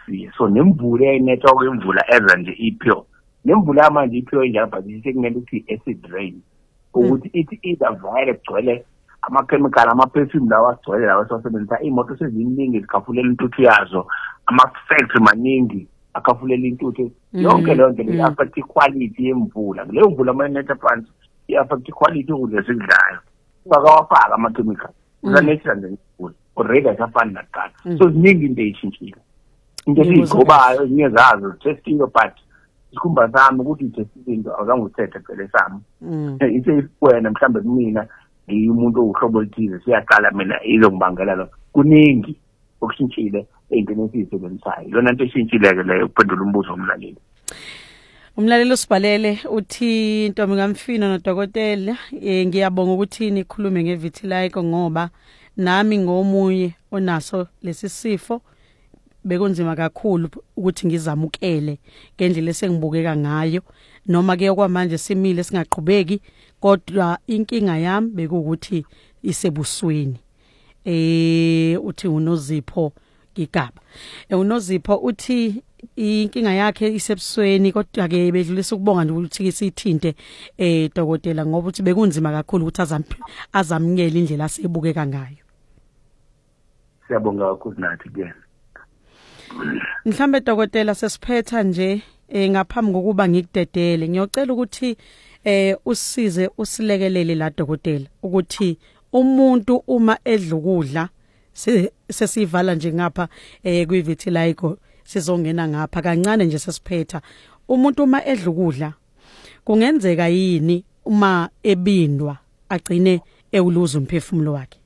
siye. So nemvula eyinetha kwemvula eza nje ipure. Nemvula manje ipure njalo but sekumele ukuthi acid rain. Ukuthi ithi either vile kugcwele ama-chemical ama-perfume lawa agcwele lawa esasebenzisa iy'moto seziningi zikhafulela intuthu yazo, ama-factory maningi akhafulela intuthu. Yonke leyo nto i-affect iquality yemvula. Leyo mvula mayinetha phansi i-affect iquality yokudla esikudlayo. Ungakawafaka ama-chemical usanethela nje imvula already asafani nakuqala. So ziningi into ey'shintshile. Into esiy'gcobayo ezinye zazo zithestiwe but isikhumba sami ukuthi ithestile into awuzange uthethe phela sami. Ise wena mhlambe kumina ngiyimuntu owuhlobo oluthize siyaqala mina izongibangela lo kuningi okushintshile ey'ntweni esiyisebenzisayo. Yona nto eshintshile-ke leyo ukuphendula umbuzo womlaleli. Umlaleli usibhalele uthi Ntombi kaMfino nodokotela ngiyabonga ukuthi nikhulume ngevitiligo ngoba nami ngomunye onaso lesi sifo bekunzima kakhulu ukuthi ngizamukele ngendlela esengibukeka ngayo noma ke okwamanje simile singaqhubeki kodwa inkinga yami bekuwukuthi isebusweni. Uthi uNozipho Gigaba. uNozipho uthi inkinga yakhe isebusweni kodwa ke bedlulisa ukubonga nje ukuthi sithinte dokotela ngoba uthi bekunzima kakhulu ukuthi azamukele indlela asebukeka ngayo. Siyabonga kakhulu nathi ke. Mhlambe dokotela sesiphetha nje ngaphambi kokuba ngikudedele ngiyocela ukuthi usize usilekelele la dokotela ukuthi umuntu uma edla ukudla sesivala nje ngapha kwivitiligo sizongena ngapha kancane nje sesiphetha umuntu uma edla ukudla kungenzeka yini uma ebindwa agcine ewuluza umphefumulo wakhe?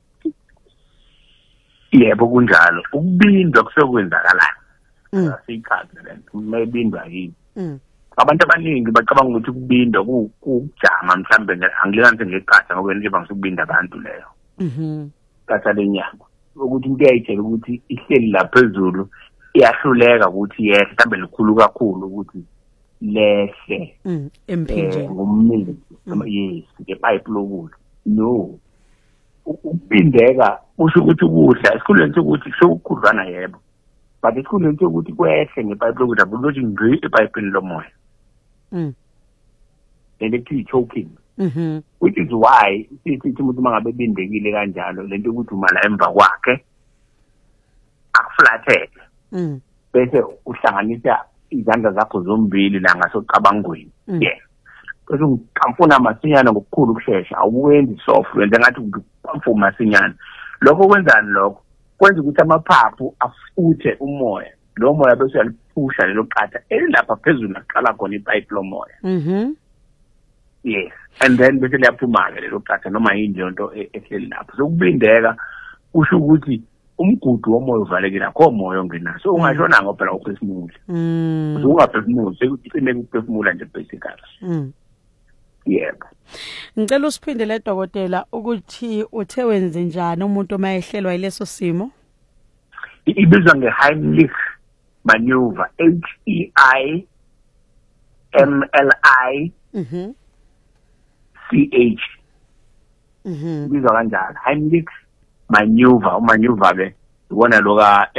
Yebo kunjalo. Ukubindwa kusekwenzakalayo. Asichaze lento. Mayibindwa yini? Abantu abaningi bacabanga ukuthi ukubindwa kujama mhlambe angilekanise ngeqatha ngoba nje bangisukubinda abantu leyo. Qatha lenyama. Ukuthi into yayitshela ukuthi ihleli laphezulu iyahluleka ukuthi yehle mhlambe likhulu kakhulu ukuthi lehle emphinjeni ngomningi yes ngepipe lokudla. No. Ukubindeka usho ukuthi ukudla esikhuleni sokuthi sokukhudlwana yebo but esikhuleni sokuthi kwehle ngepipe lokudla kulothi ngqi epipeni lomoya. Electric choking. Which is why sithi umuntu mangabe bindekile kanjalo lento ukuthi umala emva kwakhe akuflathele bese uhlanganisa izandla zakho zombili la ngasocabangweni. Yes. Bese ungikamfuna masinyana ngokukhulu ukusheshsha awuwenzi soft wenza ngathi ukamfuna masinyana. Lokho kwenzani lokho? Kwenza ukuthi amaphaphu afuthe umoya. Lo moya bese uyaliphusha lelo qatha elapha phezulu naqala khona ipipe lomoya. Yes. And then bese liyaphuma-ke lelo qatha noma yini into ehleli lapho. So ukubindeka usho ukuthi umgudu womoya uvalekile akho moya ongenayo. So ungashona ngophela uphefumula. Ungaphefumuli sekucine ukuphefumula nje basically. Yebo. Ngicela usiphindele dokotela ukuthi uthe wenze njani umuntu uma ehlelwa ileso simo? Ibizwa ngeHeimlich maneuver. HEIMLICH. Ibizwa kanjalo. Heimlich maneuver. Umaneuver ke ubona lo ka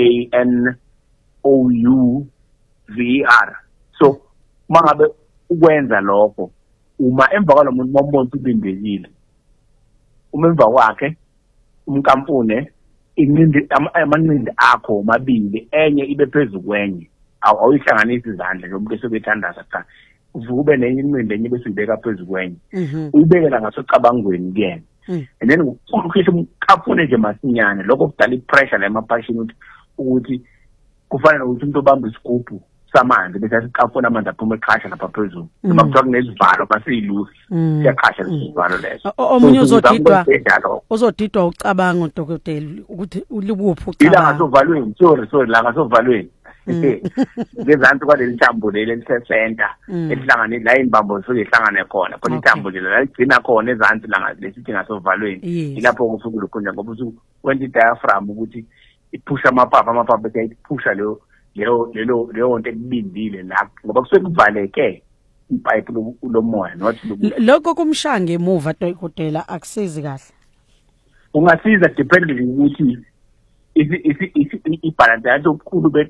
MANOUVER. So mangabe ukwenza lokho uma emva kwalo muntu mombona ubindekile uma emva kwakhe umkampune inqindi amanqindi akho omabili enye ibe phezulu kwenye awuyihlanganisa izandla njengomuntu esobethandaza cha uvube nenye inqindi enye bese uyibeka phezulu kwenye uyibekela ngasocabangweni kuyena and then ukukhisha umkampune nje masinyane lokho kudala ipressure la emapashini ukuthi kufanele ukuthi umuntu obamba isigubhu samanzi bese asiqafuna amanzi aphuma eqhasha lapha phezulu noma kuthiwa kunezivalo basiyilusi siyaqhasha lesivalo leso omunye uzodidwa ucabanga udokotela ukuthi ulikuphi ucabanga ila ngasovalweni sorry la ngasovalweni ngezansi kwaleli thambo leli elisecenter elihlangane la imbambo zisuke ihlangane khona khona ithambo leli la igcina khona ezansi la lesithi ngasovalweni ilapho kusuka lokhonja ngoba usuwenza i-diaphragm ukuthi iphusha amaphaphu bese iphusha leyo nto ekubindile la ngoba kusuke kuvaleke ipipe lomoya not lokho kumshange emuva dokotela akusizi kahle. Ungasiza depending ukuthi ibalance yakho okukhulu